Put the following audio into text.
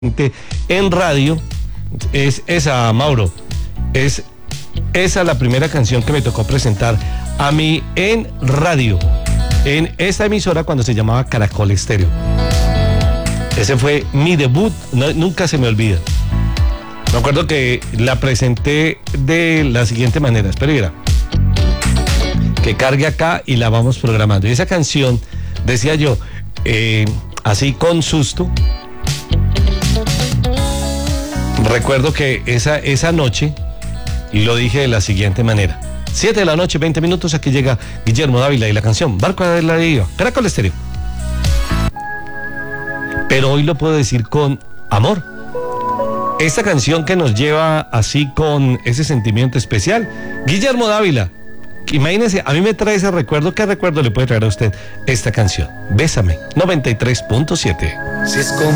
en radio. Es esa, Mauro, es esa la primera canción que me tocó presentar a mí en radio, en esta emisora cuando se llamaba Caracol Estéreo. Ese fue mi debut, nunca se me olvida. Me acuerdo que la presenté de la siguiente manera, espera, que cargue acá y la vamos programando. Y esa canción, decía yo, así con susto, recuerdo que esa noche, y lo dije de la siguiente manera: 7 de la noche, 20 minutos, aquí llega Guillermo Dávila y la canción Barco de la Deriva, Caracol Estéreo. Pero hoy lo puedo decir con amor. Esta canción que nos lleva así con ese sentimiento especial, Guillermo Dávila. Imagínense, a mí me trae ese recuerdo. ¿Qué recuerdo le puede traer a usted esta canción? Bésame, 93.7.